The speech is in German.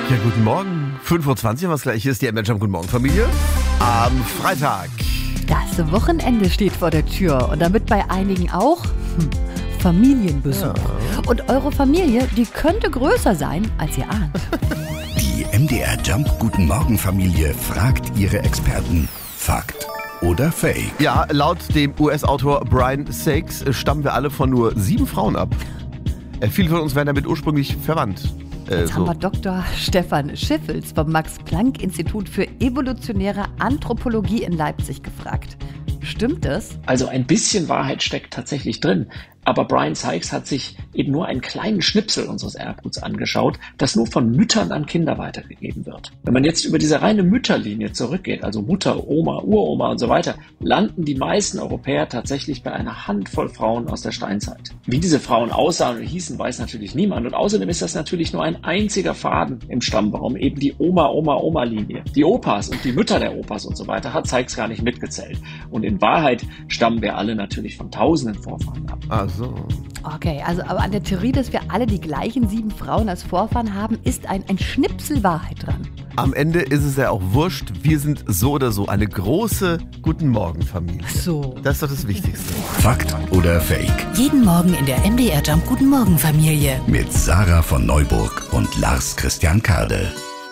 Ja, guten Morgen. 5:20 Uhr, was gleich ist, die MDR Guten Morgen Familie. Am Freitag. Das Wochenende steht vor der Tür und damit bei einigen auch Familienbesuch. Ja. Und eure Familie, die könnte größer sein, als ihr ahnt. Die MDR Jump Guten Morgen Familie fragt ihre Experten. Fakt oder Fake? Ja, laut dem US-Autor Brian Sachs stammen wir alle von nur 7 Frauen ab. Viele von uns wären damit ursprünglich verwandt. Jetzt haben wir Dr. Stefan Schiffels vom Max-Planck-Institut für evolutionäre Anthropologie in Leipzig gefragt. Stimmt das? Also ein bisschen Wahrheit steckt tatsächlich drin. Aber Brian Sachs hat sich eben nur einen kleinen Schnipsel unseres Erbguts angeschaut, das nur von Müttern an Kinder weitergegeben wird. Wenn man jetzt über diese reine Mütterlinie zurückgeht, also Mutter, Oma, Uroma und so weiter, landen die meisten Europäer tatsächlich bei einer Handvoll Frauen aus der Steinzeit. Wie diese Frauen aussahen und hießen, weiß natürlich niemand. Und außerdem ist das natürlich nur ein einziger Faden im Stammbaum, eben die Oma-Oma-Oma-Linie. Die Opas und die Mütter der Opas und so weiter hat Sachs gar nicht mitgezählt. Und in Wahrheit stammen wir alle natürlich von tausenden Vorfahren ab. So. Okay, also aber an der Theorie, dass wir alle die gleichen 7 Frauen als Vorfahren haben, ist ein Schnipsel Wahrheit dran. Am Ende ist es ja auch wurscht, wir sind so oder so eine große Guten Morgen Familie. So. Das ist doch das Wichtigste. Fakt oder Fake? Jeden Morgen in der MDR Jump Guten Morgen Familie. Mit Sarah von Neuburg und Lars Christian Kade.